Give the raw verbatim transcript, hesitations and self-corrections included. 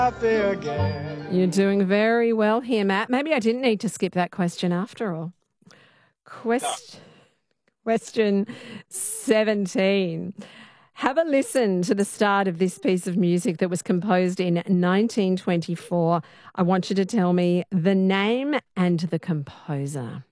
happy again. You're doing very well here, Matt. Maybe I didn't need to skip that question after all. Quest- Question seventeen. Have a listen to the start of this piece of music that was composed in nineteen twenty-four. I want you to tell me the name and the composer.